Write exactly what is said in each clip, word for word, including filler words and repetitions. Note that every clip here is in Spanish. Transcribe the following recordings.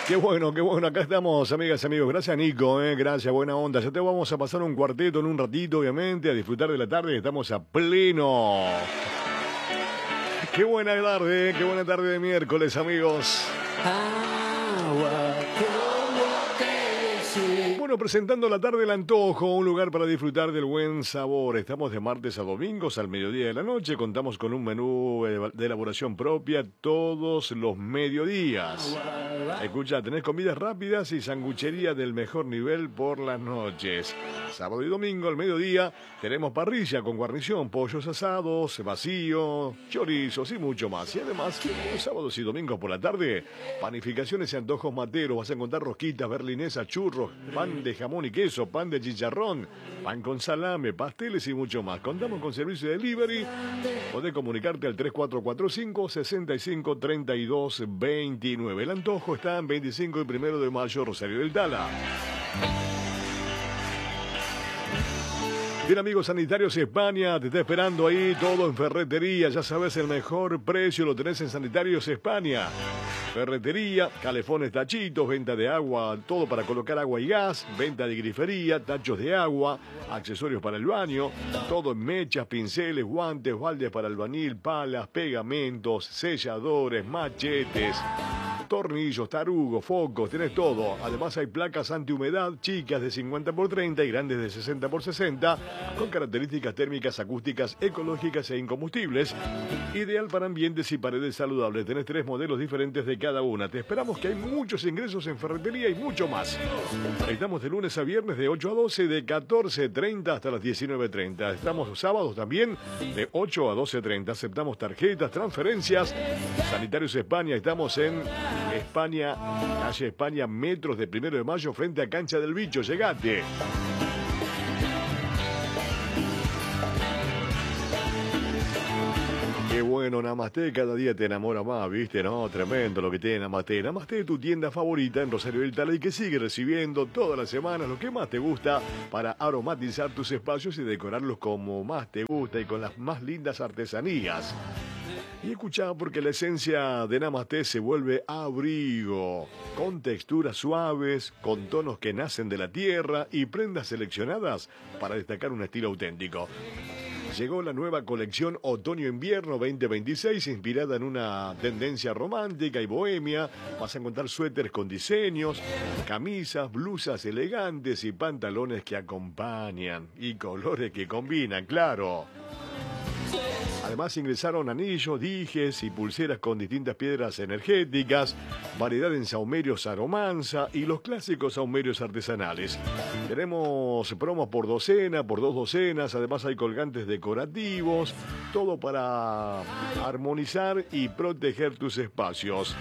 Qué bueno, qué bueno. Acá estamos, amigas y amigos. Gracias, Nico. Eh. Gracias, buena onda. Ya te vamos a pasar un cuarteto en un ratito, obviamente, a disfrutar de la tarde. Estamos a pleno. Qué buena tarde, eh. Qué buena tarde de miércoles, amigos. Bueno, presentando la tarde El Antojo, un lugar para disfrutar del buen sabor. Estamos de martes a domingos al mediodía de la noche. Contamos con un menú de elaboración propia todos los mediodías. Escucha, tenés comidas rápidas y sanguchería del mejor nivel por las noches. Sábado y domingo al mediodía tenemos parrilla con guarnición, pollos asados, vacío, chorizos y mucho más. Y además, los sábados y domingos por la tarde, panificaciones y antojos materos. Vas a encontrar rosquitas, berlinesas, churros, pan de jamón y queso, pan de chicharrón, pan con salame, pasteles y mucho más. Contamos con servicio de delivery. Podés comunicarte al tres cuatro cuatro cinco, seis cinco, tres dos dos nueve. El Antojo está en veinticinco y primero de mayo, Rosario del Tala. Bien, amigos, Sanitarios España, te está esperando ahí todo en ferretería. Ya sabes, el mejor precio lo tenés en Sanitarios España. Ferretería, calefones, tachitos, venta de agua, todo para colocar agua y gas, venta de grifería, tachos de agua, accesorios para el baño, todo en mechas, pinceles, guantes, baldes para albañil, palas, pegamentos, selladores, machetes, tornillos, tarugos, focos, tenés todo. Además hay placas antihumedad, chicas de cincuenta por treinta y grandes de sesenta por sesenta, con características térmicas, acústicas, ecológicas e incombustibles. Ideal para ambientes y paredes saludables. Tenés tres modelos diferentes de cada una. Te esperamos, que hay muchos ingresos en ferretería y mucho más. Estamos de lunes a viernes de ocho a doce, de catorce treinta hasta las diecinueve treinta. Estamos los sábados también de ocho a doce treinta. Aceptamos tarjetas, transferencias. Sanitarios España, estamos en España, calle España, metros de Primero de Mayo, frente a Cancha del Bicho. Llegate. Qué bueno, Namaste, cada día te enamora más, ¿viste? No, tremendo lo que tiene Namaste. Namaste es tu tienda favorita en Rosario del Tala y que sigue recibiendo todas las semanas lo que más te gusta para aromatizar tus espacios y decorarlos como más te gusta y con las más lindas artesanías. Y escuchá, porque la esencia de Namaste se vuelve abrigo, con texturas suaves, con tonos que nacen de la tierra y prendas seleccionadas para destacar un estilo auténtico. Llegó la nueva colección Otoño-Invierno veinte veintiséis, inspirada en una tendencia romántica y bohemia. Vas a encontrar suéteres con diseños, camisas, blusas elegantes y pantalones que acompañan y colores que combinan, claro. Además ingresaron anillos, dijes y pulseras con distintas piedras energéticas, variedad en saumerios aromanza y los clásicos saumerios artesanales. Tenemos promos por docena, por dos docenas, además hay colgantes decorativos, todo para armonizar y proteger tus espacios.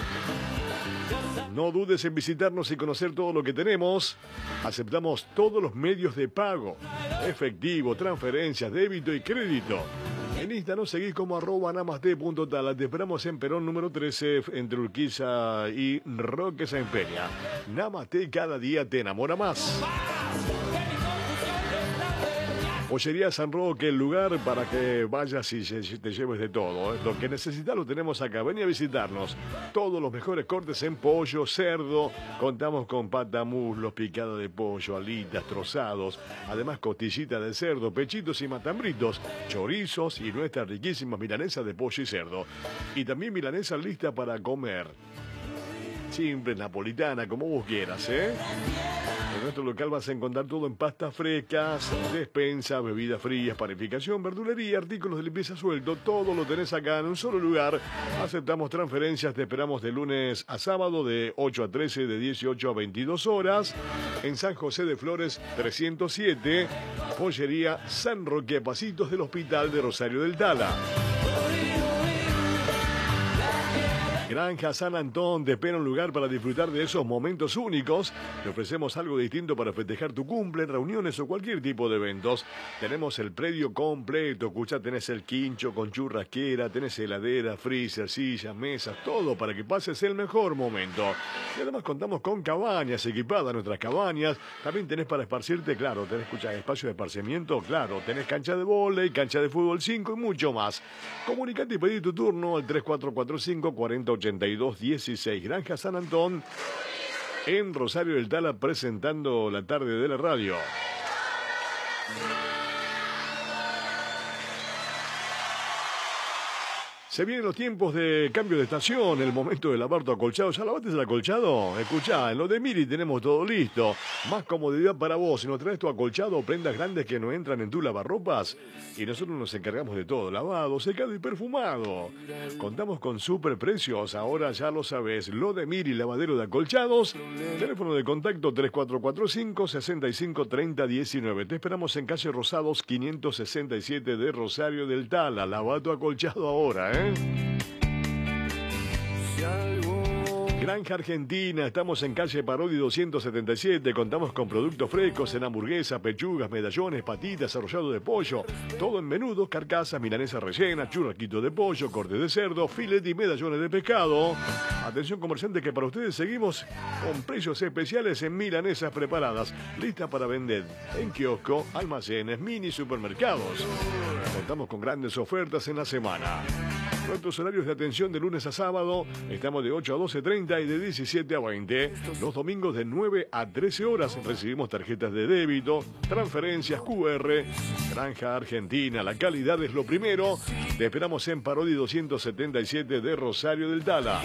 No dudes en visitarnos y conocer todo lo que tenemos. Aceptamos todos los medios de pago, efectivo, transferencias, débito y crédito. En Insta nos seguís como arroba namaste punto tala. Te esperamos en Perón número trece, entre Urquiza y Roque Sáenz Peña. Namaste, cada día te enamora más. Pollería San Roque, el lugar para que vayas y te lleves de todo. Lo que necesitas lo tenemos acá. Vení a visitarnos. Todos los mejores cortes en pollo, cerdo. Contamos con pata, muslos, picada de pollo, alitas, trozados. Además, costillitas de cerdo, pechitos y matambritos, chorizos y nuestra riquísima milanesa de pollo y cerdo. Y también milanesa lista para comer. Simple, napolitana, como vos quieras, ¿eh? En nuestro local vas a encontrar todo en pastas frescas, despensa, bebidas frías, panificación, verdulería, artículos de limpieza suelto. Todo lo tenés acá en un solo lugar. Aceptamos transferencias. Te esperamos de lunes a sábado de ocho a trece, de dieciocho a veintidós horas. En San José de Flores trescientos siete. Pollería San Roque, a pasitos del Hospital de Rosario del Tala. Granja San Antón te espera un lugar para disfrutar de esos momentos únicos. Te ofrecemos algo distinto para festejar tu cumple, reuniones o cualquier tipo de eventos. Tenemos el predio completo. Escucha, tenés el quincho con churrasquera, tenés heladera, freezer, sillas, mesas, todo para que pases el mejor momento. Y además contamos con cabañas equipadas, nuestras cabañas. También tenés para esparcirte, claro, tenés, escucha, espacio de esparcimiento, claro. Tenés cancha de vóley, cancha de fútbol cinco y mucho más. Comunicate y pedí tu turno al tres cuatro cuatro cinco, cuarenta ochenta y dos dieciséis. Granja San Antón, en Rosario del Tala, presentando la tarde de la radio. Se vienen los tiempos de cambio de estación, el momento de lavar tu acolchado. ¿Ya lavaste el acolchado? Escuchá, en lo de Miri tenemos todo listo. Más comodidad para vos. Si nos traes tu acolchado o prendas grandes que no entran en tu lavarropas, y nosotros nos encargamos de todo, lavado, secado y perfumado. Contamos con super precios, ahora ya lo sabés. Lo de Miri, lavadero de acolchados. Teléfono de contacto tres cuatro cuatro cinco, seis cinco tres cero uno nueve. Te esperamos en calle Rosados quinientos sesenta y siete de Rosario del Tala. Lava tu acolchado ahora, ¿eh? Granja Argentina, estamos en calle Parodi doscientos setenta y siete, contamos con productos frescos en hamburguesas, pechugas, medallones, patitas, arrollado de pollo, todo en menudos, carcasas, milanesas rellenas, churrasquito de pollo, corte de cerdo, filet y medallones de pescado. Atención comerciantes que para ustedes seguimos con precios especiales en milanesas preparadas, listas para vender en kiosco, almacenes, mini supermercados. Contamos con grandes ofertas en la semana. Nuestros horarios de atención de lunes a sábado, estamos de ocho a doce treinta y de diecisiete a veinte. Los domingos de nueve a trece horas recibimos tarjetas de débito, transferencias Q R. Granja Argentina, la calidad es lo primero. Te esperamos en Parodi doscientos setenta y siete de Rosario del Tala.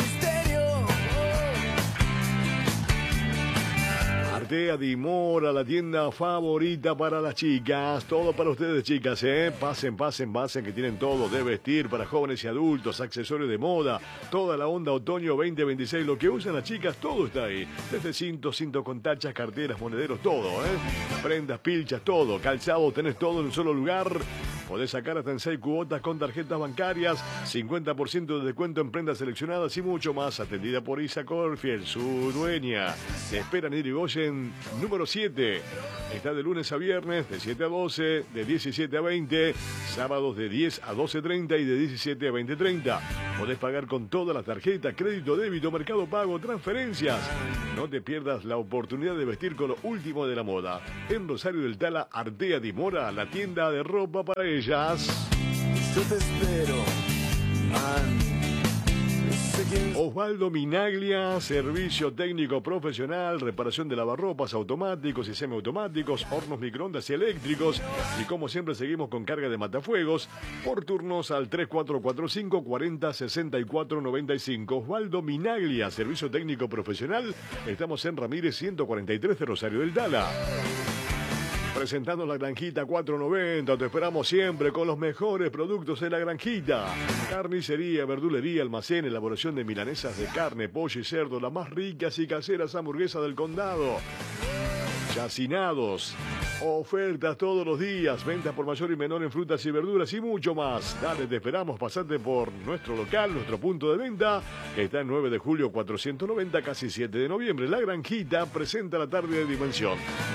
Artea Di Mora, la tienda favorita para las chicas. Todo para ustedes, chicas, ¿eh? Pasen, pasen, pasen, que tienen todo de vestir para jóvenes y adultos, accesorios de moda, toda la onda otoño veinte veintiséis. Lo que usan las chicas, todo está ahí. Desde cintos, cintos con tachas, carteras, monederos, todo, ¿eh? Prendas, pilchas, todo. Calzado, tenés todo en un solo lugar. Podés sacar hasta en seis cuotas con tarjetas bancarias, cincuenta por ciento de descuento en prendas seleccionadas y mucho más. Atendida por Isa Corfiel, su dueña. Te esperan en Irigoyen número siete. Está de lunes a viernes, de siete a doce, de diecisiete a veinte, sábados de diez a doce treinta y de diecisiete a veinte treinta. Podés pagar con todas las tarjetas, crédito, débito, mercado pago, transferencias. No te pierdas la oportunidad de vestir con lo último de la moda. En Rosario del Tala, Artea Di Mora, la tienda de ropa para ellas. Yo te espero, man. Osvaldo Minaglia, servicio técnico profesional, reparación de lavarropas automáticos y semiautomáticos, hornos microondas y eléctricos. Y como siempre seguimos con carga de matafuegos por turnos al tres cuatro cuatro cinco, cuarenta, sesenta y cuatro noventa y cinco. Osvaldo Minaglia, servicio técnico profesional. Estamos en Ramírez ciento cuarenta y tres de Rosario del Tala. Presentando la Granjita cuatrocientos noventa, te esperamos siempre con los mejores productos de la Granjita. Carnicería, verdulería, almacén, elaboración de milanesas de carne, pollo y cerdo, las más ricas y caseras hamburguesas del condado. Chacinados, ofertas todos los días, ventas por mayor y menor en frutas y verduras y mucho más. Dale, te esperamos, pasate por nuestro local, nuestro punto de venta, que está en nueve de julio cuatrocientos noventa, casi siete de noviembre. La Granjita presenta la tarde de Dimensión.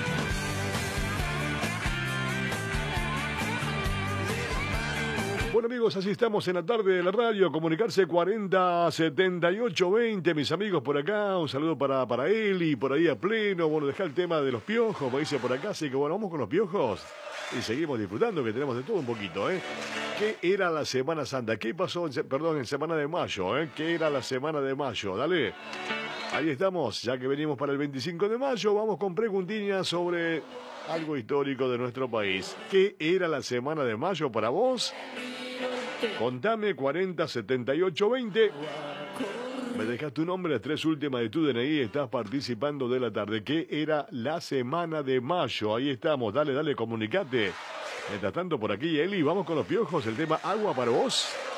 Bueno amigos, así estamos en la tarde de la radio, comunicarse cuarenta, setenta y ocho, veinte, mis amigos por acá, un saludo para, para Eli, por ahí a pleno, bueno, dejar el tema de los piojos, me dice por acá, así que bueno, vamos con los piojos y seguimos disfrutando, que tenemos de todo un poquito, ¿eh? ¿Qué era la Semana Santa? ¿Qué pasó, en, perdón, en Semana de Mayo, ¿eh? ¿Qué era la Semana de Mayo? Dale, ahí estamos, ya que venimos para el veinticinco de mayo, vamos con preguntiñas sobre algo histórico de nuestro país. ¿Qué era la Semana de Mayo para vos? Contame, cuarenta, setenta y ocho, veinte. Me dejas tu nombre, las tres últimas de tu D N I, estás participando de la tarde. ¿Qué era la Semana de Mayo? Ahí estamos, dale, dale, comunicate. Mientras tanto, por aquí, Eli, vamos con los piojos, el tema agua para vos.